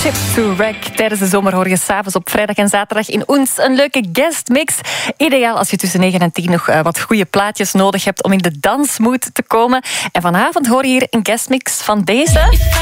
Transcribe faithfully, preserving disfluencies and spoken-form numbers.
Ship to Wreck. Tijdens de zomer hoor je s'avonds op vrijdag en zaterdag in Oens een leuke guestmix. Ideaal als je tussen negen en tien nog wat goede plaatjes nodig hebt om in de dansmood te komen. En vanavond hoor je hier een guestmix van deze.